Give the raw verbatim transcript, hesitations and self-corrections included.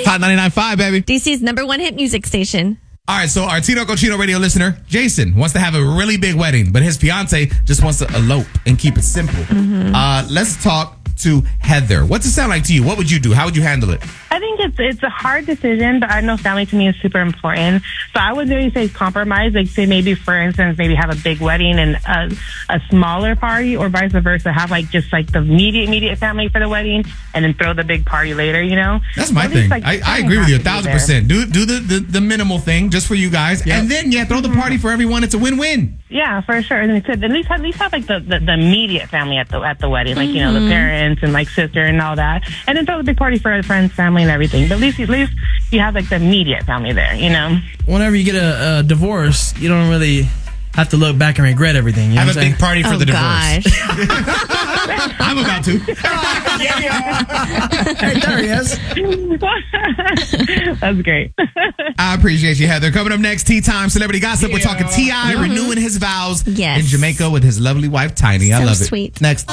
Hot ninety-nine point five, baby. D C's number one hit music station. All right, so our Tino Cochino radio listener, Jason, wants to have a really big wedding, but his fiance just wants to elope and keep it simple. Mm-hmm. Uh, let's talk to Heather. What's it sound like to you? What would you do? How would you handle it? I think it's it's a hard decision, but I know family to me is super important. So I would really say compromise. Like, say maybe, for instance, maybe have a big wedding and a, a smaller party, or vice versa. Have like just like the immediate immediate family for the wedding, and then throw the big party later. You know, that's my so thing. Like, I, I agree with you a thousand percent. Do do the, the the minimal thing just for you guys, yep. and then yeah, throw the party for everyone. It's a win win. Yeah, for sure. And at least at least have like the, the, the immediate family at the at the wedding, like, you know, the parents and like sister and all that, and then throw the big party for the friends, family, and everything. But at least at least you have like the immediate family there, you know. Whenever you get a, a divorce, you don't really have to look back and regret everything. You know have a big party for oh, the gosh. divorce. I'm about to. Hey, there he is. That's great. I appreciate you, Heather. Coming up next, Tea Time Celebrity Gossip. Yeah. We're talking T I mm-hmm. renewing his vows yes. in Jamaica with his lovely wife, Tiny. So I love it. Sweet. Next.